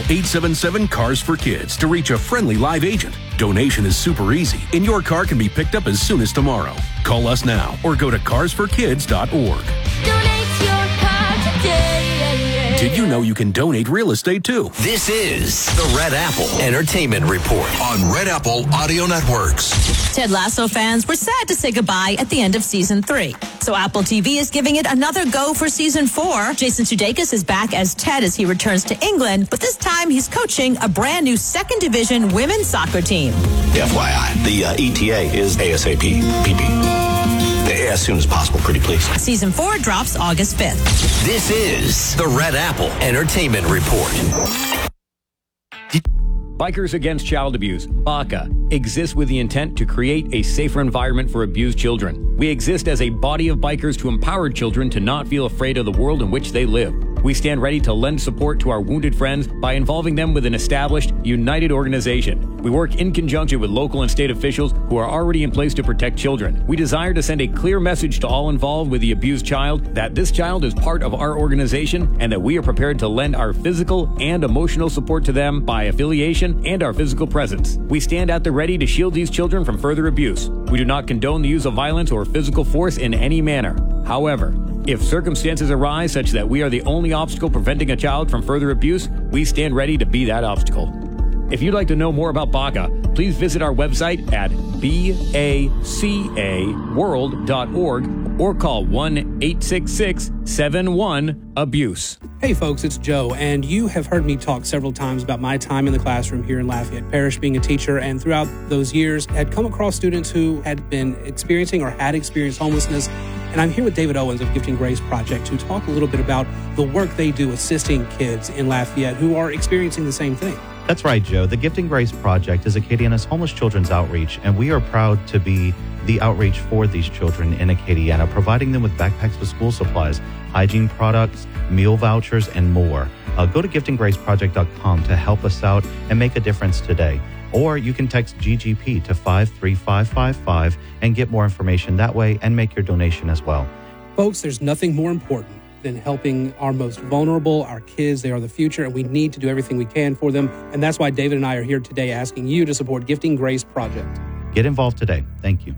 877-CARS-FOR-KIDS to reach a friendly live agent. Donation is super easy, and your car can be picked up as soon as tomorrow. Call us now or go to carsforkids.org. Donate your car today. Did you know you can donate real estate too? This is the Red Apple Entertainment Report on Red Apple Audio Networks. Ted Lasso fans were sad to say goodbye at the end of season 3. So Apple TV is giving it another go for season 4. Jason Sudeikis is back as Ted as he returns to England, but this time he's coaching a brand new second division women's soccer team. FYI, the ETA is ASAP, PP. As soon as possible, pretty please. Season 4 drops August 5th. This is the Red Apple Entertainment Report. Bikers Against Child Abuse, BACA, exists with the intent to create a safer environment for abused children. We exist as a body of bikers to empower children to not feel afraid of the world in which they live. We stand ready to lend support to our wounded friends by involving them with an established, united organization. We work in conjunction with local and state officials who are already in place to protect children. We desire to send a clear message to all involved with the abused child that this child is part of our organization and that we are prepared to lend our physical and emotional support to them by affiliation and our physical presence. We stand at the ready to shield these children from further abuse. We do not condone the use of violence or physical force in any manner. However, if circumstances arise such that we are the only obstacle preventing a child from further abuse, we stand ready to be that obstacle. If you'd like to know more about BACA, please visit our website at bacaworld.org or call 1-866-71-ABUSE. Hey folks, it's Joe, and you have heard me talk several times about my time in the classroom here in Lafayette Parish being a teacher, and throughout those years had come across students who had been experiencing or had experienced homelessness. And I'm here with David Owens of Gifting Grace Project to talk a little bit about the work they do assisting kids in Lafayette who are experiencing the same thing. That's right, Joe. The Gifting Grace Project is Acadiana's homeless children's outreach, and we are proud to be the outreach for these children in Acadiana, providing them with backpacks with school supplies, hygiene products, meal vouchers, and more. Go to giftinggraceproject.com to help us out and make a difference today. Or you can text GGP to 53555 and get more information that way and make your donation as well. Folks, there's nothing more important than helping our most vulnerable, our kids. They are the future, and we need to do everything we can for them. And that's why David and I are here today asking you to support Gifting Grace Project. Get involved today. Thank you.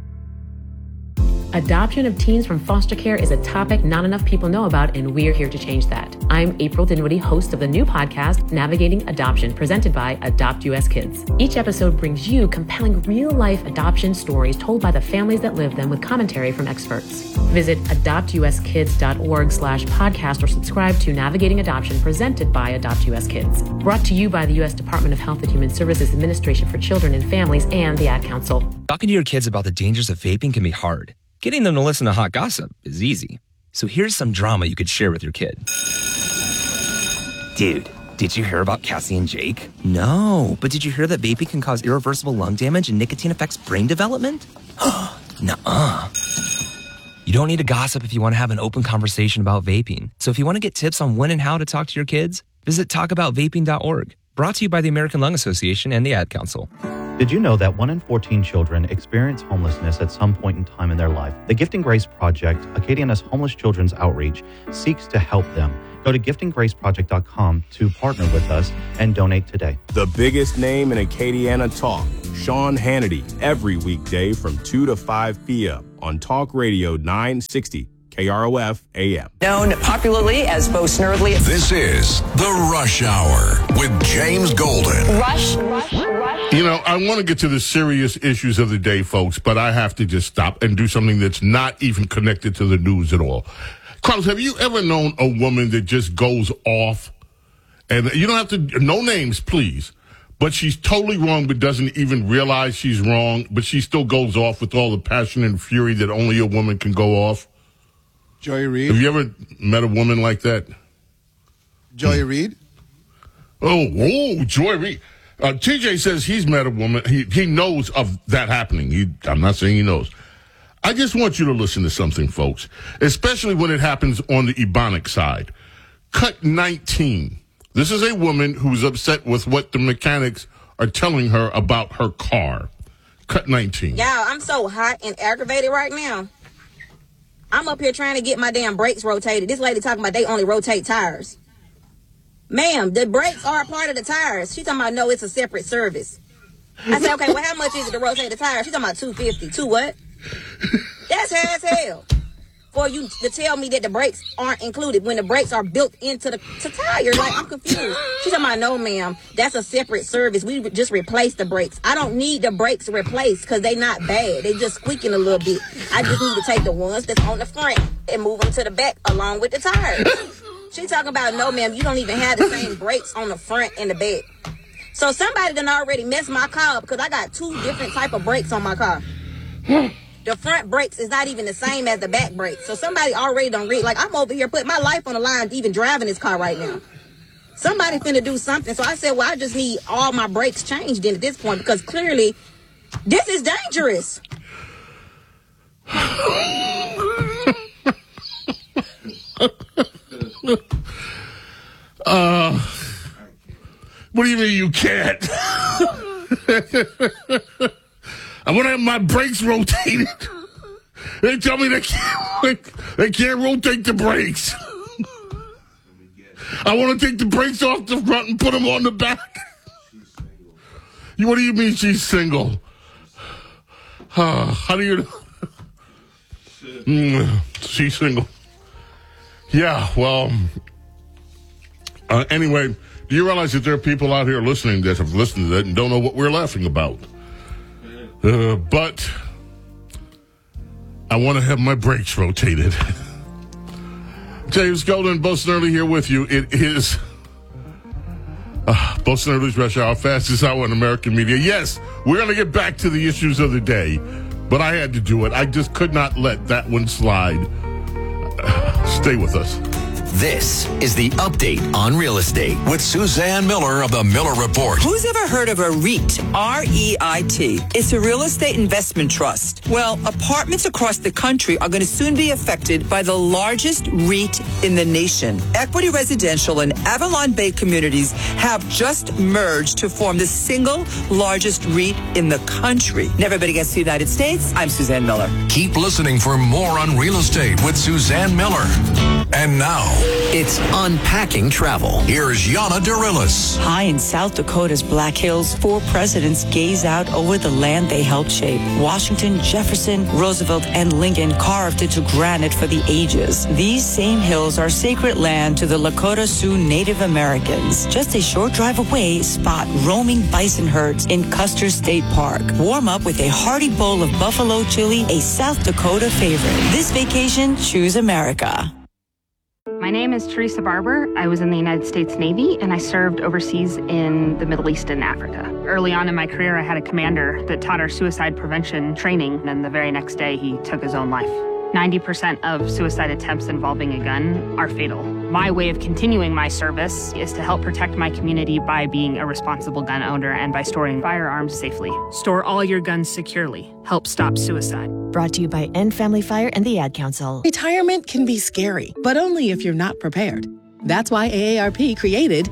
Adoption of teens from foster care is a topic not enough people know about, and we're here to change that. I'm April Dinwiddie, host of the new podcast, Navigating Adoption, presented by Adopt US Kids. Each episode brings you compelling real-life adoption stories told by the families that live them with commentary from experts. Visit adoptuskids.org/podcast or subscribe to Navigating Adoption, presented by Adopt US Kids. Brought to you by the U.S. Department of Health and Human Services Administration for Children and Families and the Ad Council. Talking to your kids about the dangers of vaping can be hard. Getting them to listen to hot gossip is easy. So here's some drama you could share with your kid. Dude, did you hear about Cassie and Jake? No, but did you hear that vaping can cause irreversible lung damage and nicotine affects brain development? Nuh-uh. You don't need to gossip if you want to have an open conversation about vaping. So if you want to get tips on when and how to talk to your kids, visit talkaboutvaping.org. Brought to you by the American Lung Association and the Ad Council. Did you know that 1 in 14 children experience homelessness at some point in time in their life? The Gifting Grace Project, Acadiana's homeless children's outreach, seeks to help them. Go to giftinggraceproject.com to partner with us and donate today. The biggest name in Acadiana talk, Sean Hannity, every weekday from 2 to 5 p.m. on Talk Radio 960 KROF AM. Known popularly as Bo Snerdley. This is The Rush Hour with James Golden. Rush. You know, I want to get to the serious issues of the day, folks, but I have to just stop and do something that's not even connected to the news at all. Carlos, have you ever known a woman that just goes off? And you don't have to, no names, please. But she's totally wrong, but doesn't even realize she's wrong, but she still goes off with all the passion and fury that only a woman can go off. Joy Reid. Have you ever met a woman like that? Joy Reid? Oh, Joy Reid. TJ says he's met a woman. He knows of that happening. I'm not saying he knows. I just want you to listen to something, folks, especially when it happens on the Ebonic side. Cut 19. This is a woman who's upset with what the mechanics are telling her about her car. Cut 19. Y'all, I'm so hot and aggravated right now. I'm up here trying to get my damn brakes rotated. This lady talking about they only rotate tires. Ma'am, the brakes are a part of the tires. She talking about, no, it's a separate service. I said, okay, well, how much is it to rotate the tires? She talking about $250. Two what? That's high as hell. For you to tell me that the brakes aren't included when the brakes are built into the tire. Like, I'm confused. She's talking about, no, ma'am, that's a separate service. We just replace the brakes. I don't need the brakes replaced because they not bad. They just squeaking a little bit. I just need to take the ones that's on the front and move them to the back along with the tires. She talking about, no, ma'am, you don't even have the same brakes on the front and the back. So somebody done already messed my car up because I got two different type of brakes on my car. The front brakes is not even the same as the back brakes. So somebody already done read. Like, I'm over here putting my life on the line even driving this car right now. Somebody finna do something. So I said, well, I just need all my brakes changed in at this point because clearly this is dangerous. What do you mean you can't? I want to have my brakes rotated. They tell me they can't rotate the brakes. I want to take the brakes off the front and put them on the back. What do you mean she's single? How do you know? She's single. Yeah, well, anyway, do you realize that there are people out here listening that have listened to that and don't know what we're laughing about? But I want to have my brakes rotated. James Golden, Boasting Early here with you. It is Boasting Early's Rush Hour, fastest hour in American media. Yes, we're going to get back to the issues of the day, but I had to do it. I just could not let that one slide. Stay with us. This is the Update on Real Estate with Suzanne Miller of the Miller Report. Who's ever heard of a REIT? R-E-I-T. It's a real estate investment trust. Well, apartments across the country are going to soon be affected by the largest REIT in the nation. Equity Residential and Avalon Bay Communities have just merged to form the single largest REIT in the country. Never been against the United States. I'm Suzanne Miller. Keep listening for more on real estate with Suzanne Miller. And now, it's Unpacking Travel. Here's Yana Dorillis. High in South Dakota's Black Hills, 4 presidents gaze out over the land they helped shape. Washington, Jefferson, Roosevelt, and Lincoln carved into granite for the ages. These same hills are sacred land to the Lakota Sioux Native Americans. Just a short drive away, spot roaming bison herds in Custer State Park. Warm up with a hearty bowl of buffalo chili, a South Dakota favorite. This vacation, choose America. My name is Teresa Barber. I was in the United States Navy, and I served overseas in the Middle East and Africa. Early on in my career, I had a commander that taught our suicide prevention training, and the very next day, he took his own life. 90% of suicide attempts involving a gun are fatal. My way of continuing my service is to help protect my community by being a responsible gun owner and by storing firearms safely. Store all your guns securely. Help stop suicide. Brought to you by End Family Fire and the Ad Council. Retirement can be scary, but only if you're not prepared. That's why AARP created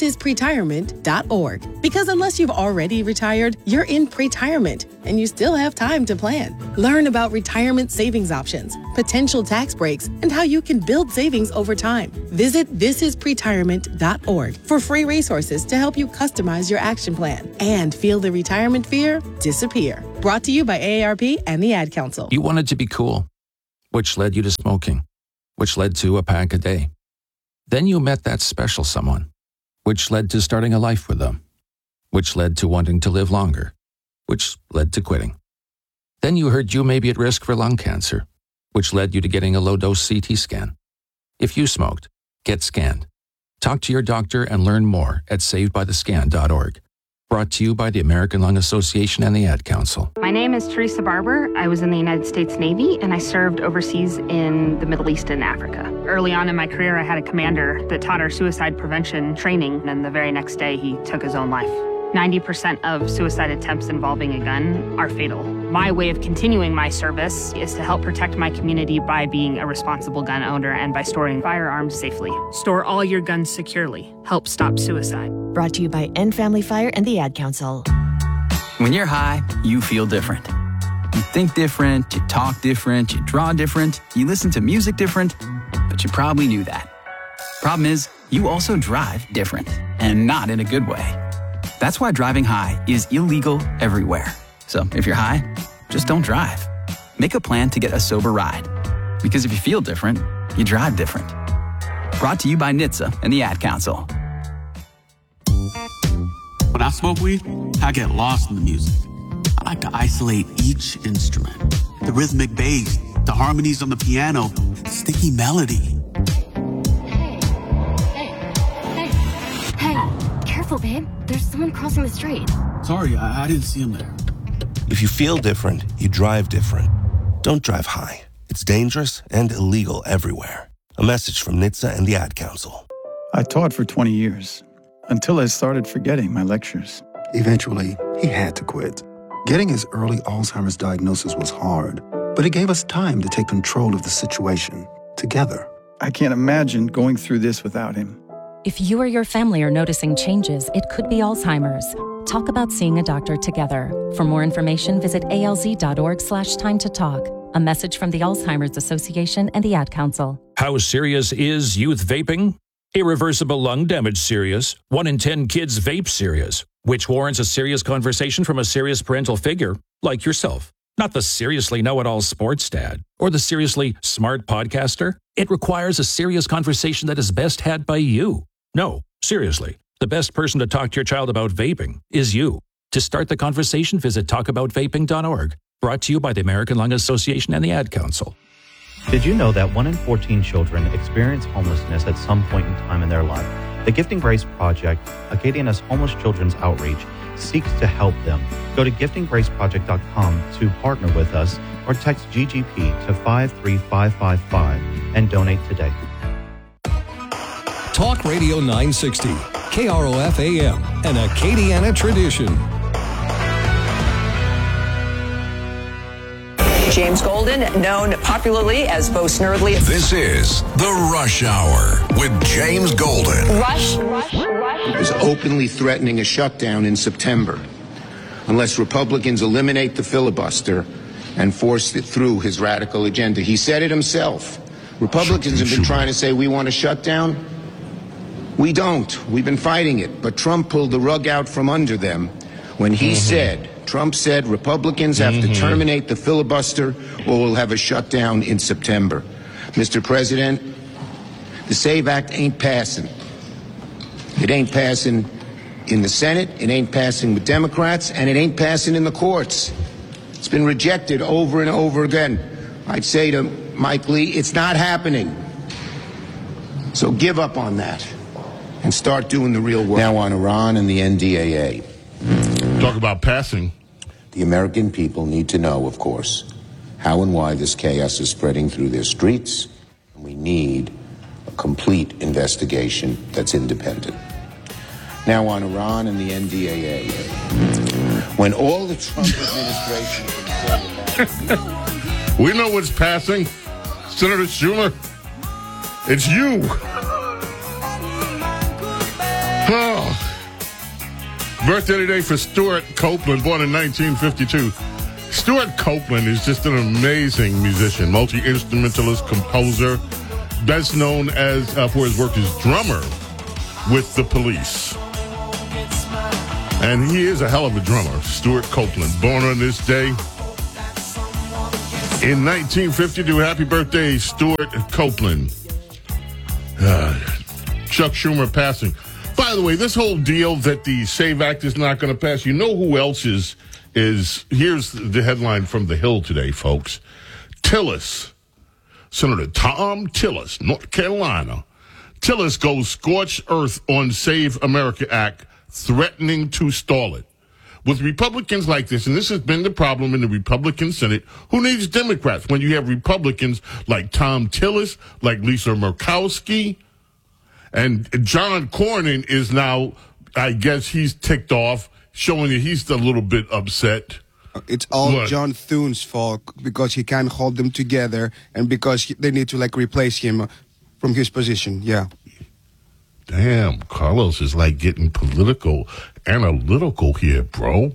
thisispretirement.org. Because unless you've already retired, you're in pretirement, and you still have time to plan. Learn about retirement savings options, potential tax breaks, and how you can build savings over time. Visit thisispretirement.org for free resources to help you customize your action plan and feel the retirement fear disappear. Brought to you by AARP and the Ad Council. You wanted to be cool, which led you to smoking, which led to a pack a day. Then you met that special someone, which led to starting a life with them, which led to wanting to live longer, which led to quitting. Then you heard you may be at risk for lung cancer, which led you to getting a low-dose CT scan. If you smoked, get scanned. Talk to your doctor and learn more at savedbythescan.org. Brought to you by the American Lung Association and the Ad Council. My name is Teresa Barber. I was in the United States Navy, and I served overseas in the Middle East and Africa. Early on in my career, I had a commander that taught our suicide prevention training, and the very next day, he took his own life. 90% of suicide attempts involving a gun are fatal. My way of continuing my service is to help protect my community by being a responsible gun owner and by storing firearms safely. Store all your guns securely. Help stop suicide. Brought to you by End Family Fire and the Ad Council. When you're high, you feel different. You think different, you talk different, you draw different, you listen to music different, but you probably knew that. Problem is, you also drive different, and not in a good way. That's why driving high is illegal everywhere. So if you're high, just don't drive. Make a plan to get a sober ride. Because if you feel different, you drive different. Brought to you by NHTSA and the Ad Council. When I smoke weed, I get lost in the music. I like to isolate each instrument. The rhythmic bass, the harmonies on the piano, sticky melody. Hey, careful, babe. There's someone crossing the street. Sorry, I didn't see him there. If you feel different, you drive different. Don't drive high. It's dangerous and illegal everywhere. A message from NHTSA and the Ad Council. I taught for 20 years, until I started forgetting my lectures. Eventually, he had to quit. Getting his early Alzheimer's diagnosis was hard, but it gave us time to take control of the situation together. I can't imagine going through this without him. If you or your family are noticing changes, it could be Alzheimer's. Talk about seeing a doctor together. For more information, visit alz.org/time-to-talk. A message from the Alzheimer's Association and the Ad Council. How serious is youth vaping? Irreversible lung damage serious. 1 in 10 kids vape serious, which warrants a serious conversation from a serious parental figure like yourself. Not the seriously know-it-all sports dad or the seriously smart podcaster. It requires a serious conversation that is best had by you. No, seriously, the best person to talk to your child about vaping is you. To start the conversation, visit talkaboutvaping.org. Brought to you by the American Lung Association and the Ad Council. Did you know that 1 in 14 children experience homelessness at some point in time in their life? The Gifting Grace Project, Acadiana's homeless children's outreach, seeks to help them. Go to giftinggraceproject.com to partner with us or text GGP to 53555 and donate today. Talk Radio 960, KROF AM, an Acadiana tradition. James Golden, known popularly as Bo Snerdley. This is The Rush Hour with James Golden. Rush. Is openly threatening a shutdown in September unless Republicans eliminate the filibuster and force it through his radical agenda. He said it himself. Republicans have been trying to say we want a shutdown. We don't. We've been fighting it. But Trump pulled the rug out from under them when he Trump said Republicans have to terminate the filibuster or we'll have a shutdown in September. Mr. President, the SAVE Act ain't passing. It ain't passing in the Senate, it ain't passing with Democrats, and it ain't passing in the courts. It's been rejected over and over again. I'd say to Mike Lee, it's not happening. So give up on that and start doing the real work. Now on Iran and the NDAA. Talk about passing. The American people need to know, of course, how and why this chaos is spreading through their streets. And we need a complete investigation that's independent. Now on Iran and the NDAA. When all the Trump administration... We know what's passing. Senator Schumer. It's you. Oh. Birthday today for Stuart Copeland, born in 1952. Stuart Copeland is just an amazing musician, multi-instrumentalist, composer, best known as for his work as drummer with the Police. And he is a hell of a drummer, Stuart Copeland, born on this day in 1952. Happy birthday, Stuart Copeland. Chuck Schumer passing. By the way, this whole deal that the SAVE Act is not going to pass, you know who else is here's the headline from The Hill today, folks. Tillis, Senator Tom Tillis, North Carolina. Tillis goes scorched earth on Save America Act, threatening to stall it. With Republicans like this, and this has been the problem in the Republican Senate, who needs Democrats when you have Republicans like Tom Tillis, like Lisa Murkowski, and John Cornyn is now, I guess he's ticked off, showing that he's a little bit upset. It's all John Thune's fault because he can't hold them together and because they need to replace him from his position. Yeah. Damn, Carlos is getting political, analytical here, bro.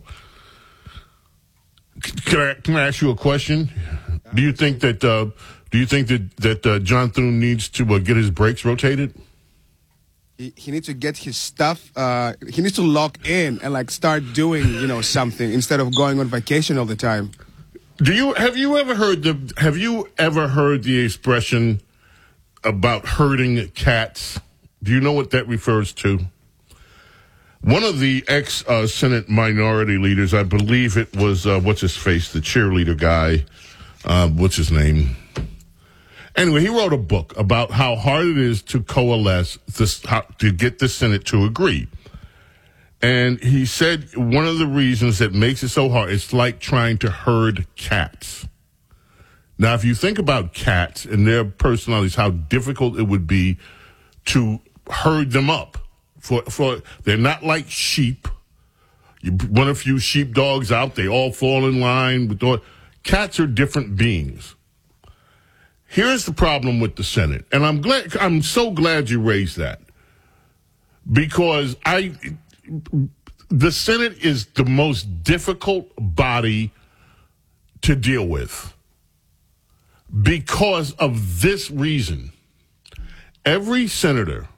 Can I ask you a question? Do you think that John Thune needs to get his brakes rotated? He needs to get his stuff. He needs to lock in and like start doing, something instead of going on vacation all the time. Have you ever heard the expression about herding cats? Do you know what that refers to? One of the ex-Senate minority leaders, I believe it was, what's his face, the cheerleader guy, what's his name? Anyway, he wrote a book about how hard it is to coalesce to get the Senate to agree. And he said one of the reasons that makes it so hard, it's like trying to herd cats. Now, if you think about cats and their personalities, how difficult it would be to herd them up. For they're not like sheep. You run a few sheepdogs out, they all fall in line. Cats are different beings. Here's the problem with the Senate, and I'm so glad you raised that, because the Senate is the most difficult body to deal with because of this reason. Any senator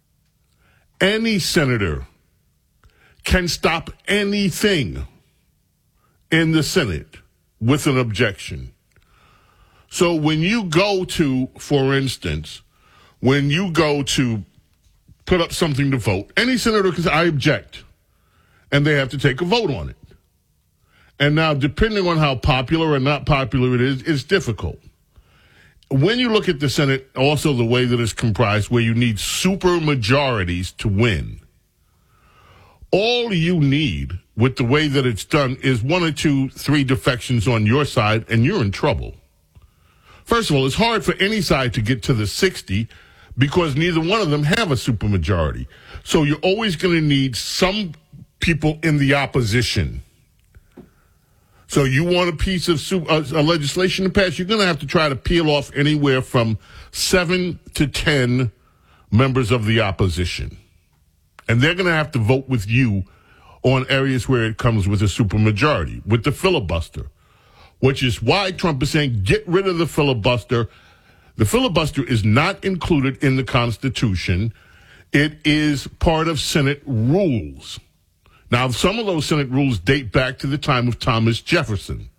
can stop anything in the Senate with an objection. So when you go to, for instance, put up something to vote, any senator can say, I object, and they have to take a vote on it. And now, depending on how popular or not popular it is, it's difficult. When you look at the Senate, also the way that it's comprised, where you need super majorities to win, all you need with the way that it's done is 1 or 2, 3 defections on your side, and you're in trouble. First of all, it's hard for any side to get to the 60 because neither one of them have a supermajority. So you're always going to need some people in the opposition. So you want a piece of legislation to pass, you're going to have to try to peel off anywhere from 7 to 10 members of the opposition. And they're going to have to vote with you on areas where it comes with a supermajority, with the filibuster. Which is why Trump is saying, get rid of the filibuster. The filibuster is not included in the Constitution. It is part of Senate rules. Now, some of those Senate rules date back to the time of Thomas Jefferson.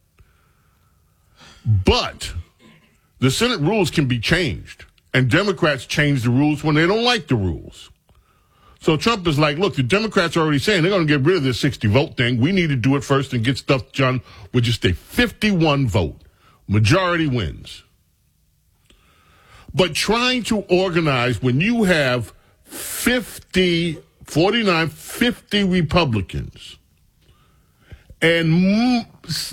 But the Senate rules can be changed. And Democrats change the rules when they don't like the rules. So Trump is like, look, the Democrats are already saying they're going to get rid of this 60-vote thing. We need to do it first and get stuff done with just a 51 vote. Majority wins. But trying to organize when you have 50 Republicans and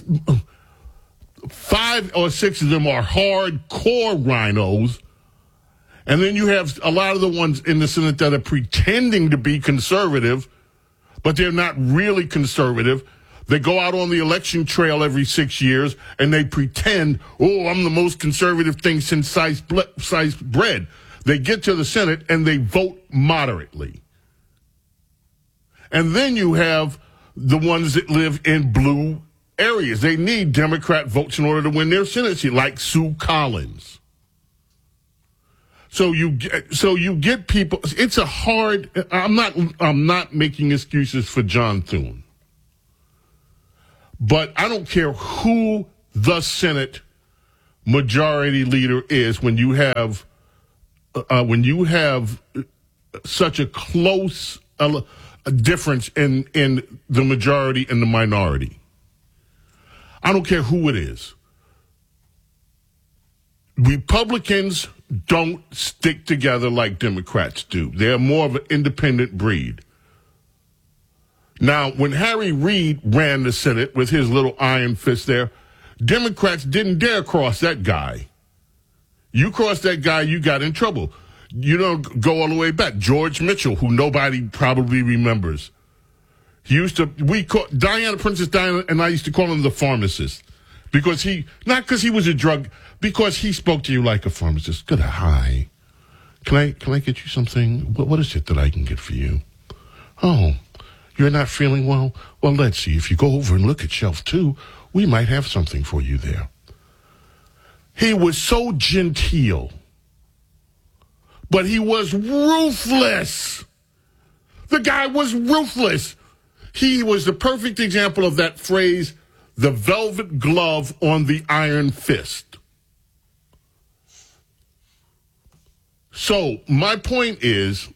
5 or 6 of them are hardcore rhinos. And then you have a lot of the ones in the Senate that are pretending to be conservative, but they're not really conservative. They go out on the election trail every 6 years, and they pretend, I'm the most conservative thing since sliced bread. They get to the Senate, and they vote moderately. And then you have the ones that live in blue areas. They need Democrat votes in order to win their Senate seat, like Sue Collins. So you get people. It's a hard. I'm not making excuses for John Thune, but I don't care who the Senate majority leader is when you have such a close difference in the majority and the minority. I don't care who it is. Republicans don't stick together like Democrats do. They're more of an independent breed. Now, when Harry Reid ran the Senate with his little iron fist there, Democrats didn't dare cross that guy. You cross that guy, you got in trouble. You don't go all the way back. George Mitchell, who nobody probably remembers. Princess Diana and I used to call him the pharmacist. Because not because he was a drug, because he spoke to you like a pharmacist. Good, hi. Can I get you something? What is it that I can get for you? Oh, you're not feeling well? Well, let's see. If you go over and look at shelf 2, we might have something for you there. He was so genteel. But he was ruthless. The guy was ruthless. He was the perfect example of that phrase, the velvet glove on the iron fist. So my point is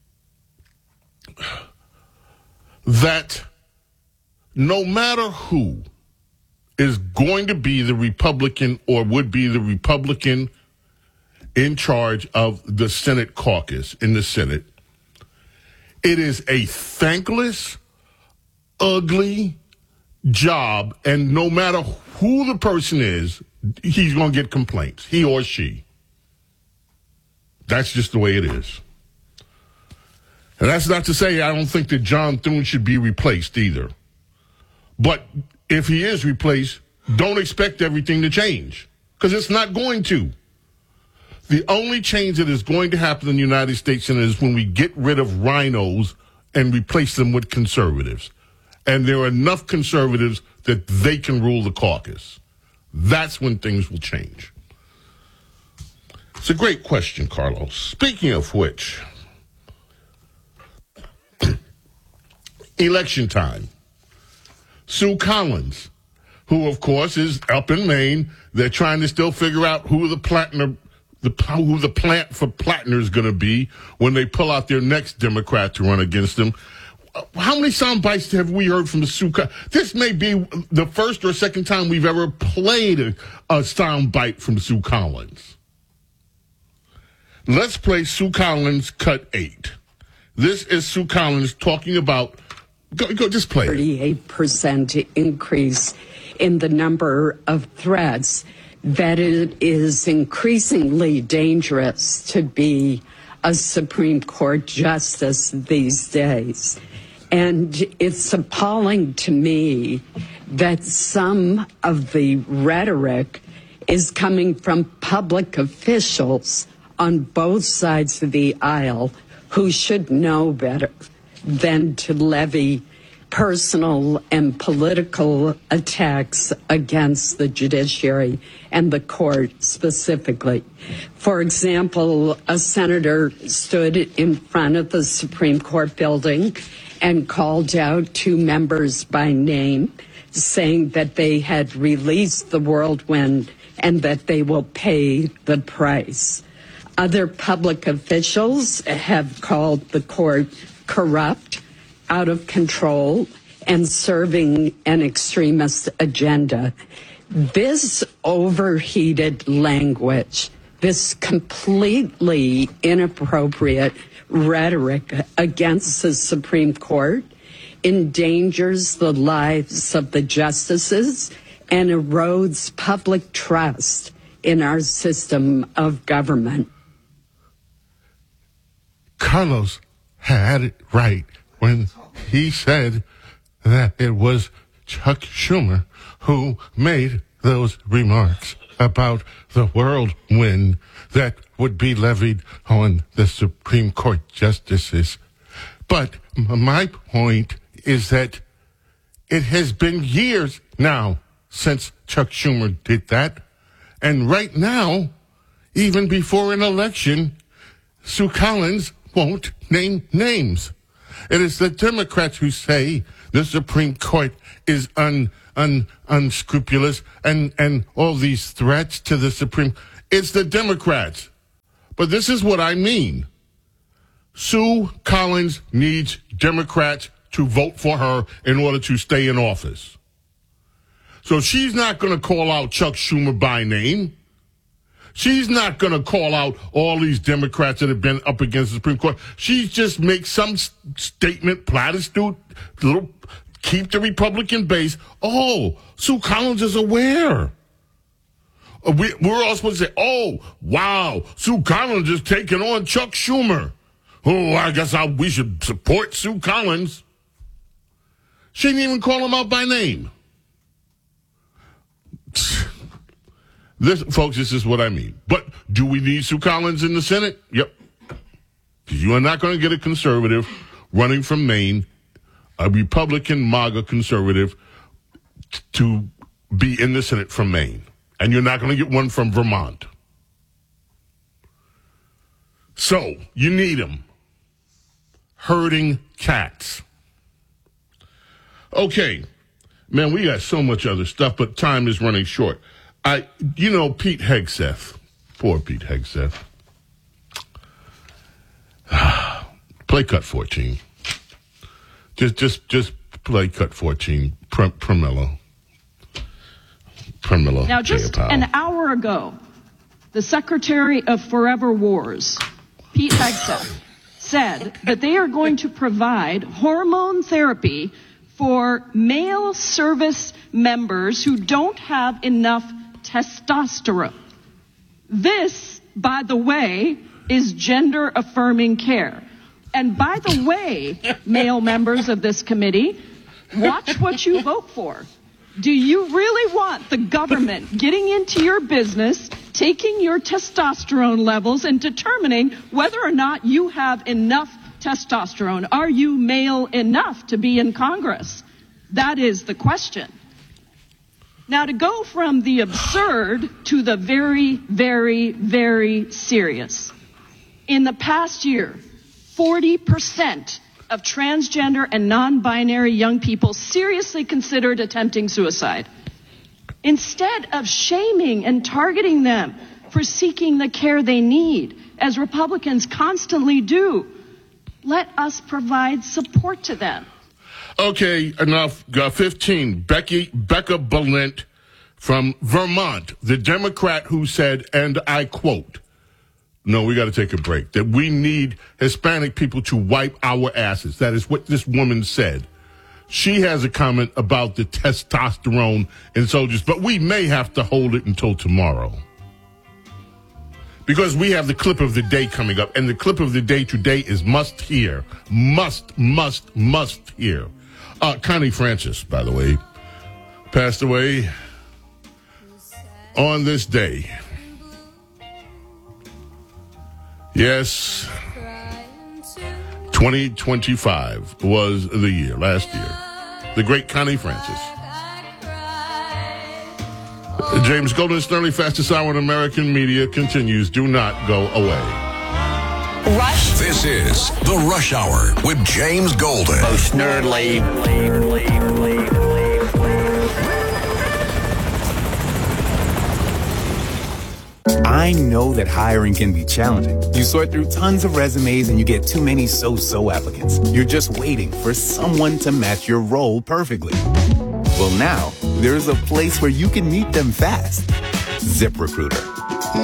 that no matter who is going to be the Republican or would be the Republican in charge of the Senate caucus in the Senate, it is a thankless, ugly job, and no matter who the person is, he's going to get complaints, he or she. That's just the way it is. And that's not to say I don't think that John Thune should be replaced either. But if he is replaced, don't expect everything to change, because it's not going to. The only change that is going to happen in the United States is when we get rid of rhinos and replace them with conservatives. And there are enough conservatives that they can rule the caucus. That's when things will change. It's a great question, Carlos. Speaking of which, election time. Sue Collins, who, of course, is up in Maine. They're trying to still figure out who the plant for Plattner is going to be when they pull out their next Democrat to run against them. How many sound bites have we heard from Sue Collins? This may be the first or second time we've ever played a sound bite from Sue Collins. Let's play Sue Collins cut 8. This is Sue Collins talking about, go just play it. 38% increase in the number of threats, that it is increasingly dangerous to be a Supreme Court justice these days. And it's appalling to me that some of the rhetoric is coming from public officials on both sides of the aisle who should know better than to levy personal and political attacks against the judiciary and the court specifically. For example, a senator stood in front of the Supreme Court building and called out 2 members by name, saying that they had released the whirlwind and that they will pay the price. Other public officials have called the court corrupt, out of control, and serving an extremist agenda. This overheated language, this completely inappropriate rhetoric against the Supreme Court endangers the lives of the justices and erodes public trust in our system of government. Carlos had it right when he said that it was Chuck Schumer who made those remarks about the whirlwind that would be levied on the Supreme Court justices. But my point is that it has been years now since Chuck Schumer did that. And right now, even before an election, Sue Collins won't name names. It is the Democrats who say the Supreme Court is unscrupulous and all these threats to the Supreme. It's the Democrats. But this is what I mean. Sue Collins needs Democrats to vote for her in order to stay in office. So she's not going to call out Chuck Schumer by name. She's not going to call out all these Democrats that have been up against the Supreme Court. She just makes some statement, platitude, keep the Republican base. Oh, Sue Collins is aware. We're all supposed to say, oh, wow, Sue Collins is taking on Chuck Schumer. Oh, I guess we should support Sue Collins. She didn't even call him out by name. Folks, this is what I mean. But do we need Sue Collins in the Senate? Yep. Because you are not going to get a conservative running from Maine, a Republican MAGA conservative, to be in the Senate from Maine. And you're not going to get one from Vermont. So, you need them. Herding cats. Okay. Man, we got so much other stuff, but time is running short. Pete Hegseth. Poor Pete Hegseth. Play cut 14. Just play cut 14. Pramila. Now, just an hour ago, the Secretary of Forever Wars, Pete Hegseth, said that they are going to provide hormone therapy for male service members who don't have enough testosterone. This, by the way, is gender-affirming care. And by the way, male members of this committee, watch what you vote for. Do you really want the government getting into your business, taking your testosterone levels, and determining whether or not you have enough testosterone? Are you male enough to be in Congress? That is the question. Now, to go from the absurd to the very, very, very serious. In the past year, 40% of transgender and non-binary young people seriously considered attempting suicide. Instead of shaming and targeting them for seeking the care they need, as Republicans constantly do, let us provide support to them. Okay, enough. 15. Becca Balint from Vermont, the Democrat who said, and I quote, no, we got to take a break, that we need Hispanic people to wipe our asses. That is what this woman said. She has a comment about the testosterone in soldiers, but we may have to hold it until tomorrow. Because we have the clip of the day coming up, and the clip of the day today is must hear. Must hear. Connie Francis, by the way, passed away on this day. Yes, 2025 was the year, last year. The great Connie Francis. James Golden, Sterling, fastest hour in American media continues. Do not go away. Rush. This is the Rush Hour with James Golden. Most nerdly. I know that hiring can be challenging. You sort through tons of resumes and you get too many so-so applicants. You're just waiting for someone to match your role perfectly. Well, now, there's a place where you can meet them fast. ZipRecruiter.